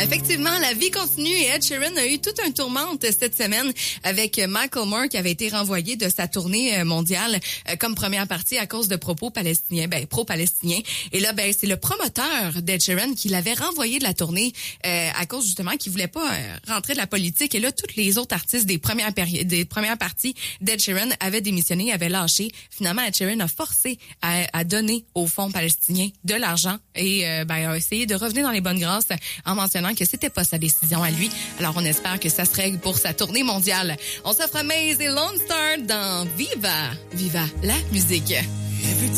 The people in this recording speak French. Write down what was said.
Effectivement, la vie continue et Ed Sheeran a eu toute un tourmente cette semaine avec Michael Moore qui avait été renvoyé de sa tournée mondiale comme première partie à cause de propos palestiniens, pro-palestiniens. Et là, c'est le promoteur d'Ed Sheeran qui l'avait renvoyé de la tournée à cause justement qu'il voulait pas rentrer de la politique. Et là, tous les autres artistes des premières parties d'Ed Sheeran avaient démissionné, avaient lâché. Finalement, Ed Sheeran a forcé à donner au Fonds palestinien de l'argent et a essayé de revenir dans les bonnes grâces en mentionnant que c'était pas sa décision à lui. Alors, on espère que ça se règle pour sa tournée mondiale. On s'offre Maze et Lone Star dans Viva la musique.